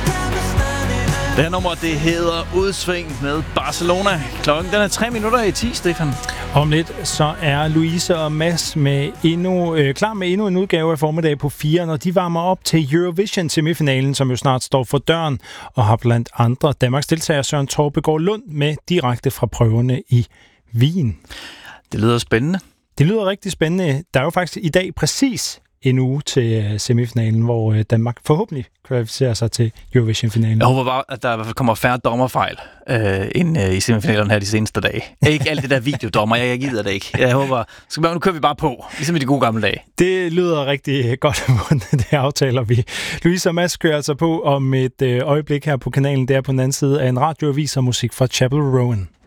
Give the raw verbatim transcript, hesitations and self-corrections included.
Det her nummer, det hedder Udsving med Barcelona. Klokken den er tre minutter i ti, Stefan. Om lidt, så er Louise og Mads med endnu, øh, klar med endnu en udgave af Formiddag på fire, når de varmer op til Eurovision-semifinalen, som jo snart står for døren, og har blandt andre Danmarks deltager Søren Torpegaard Lund med direkte fra prøverne i Wien. Det lyder spændende. Det lyder rigtig spændende. Der er jo faktisk i dag præcis en uge til semifinalen, hvor Danmark forhåbentlig kvalificerer sig til Eurovision-finalen. Jeg håber bare, at der i hvert fald kommer færre dommerfejl øh, ind øh, i semifinalen her de seneste dage. Ikke alt det der videodommer, jeg, jeg gider det ikke. Jeg håber, så nu kører vi bare på, ligesom i de gode gamle dage. Det lyder rigtig godt, det aftaler vi. Louise og Mads kører altså på om et øh, øjeblik her på kanalen, der på den anden side af en radioavis og musik fra Chapel Rowan.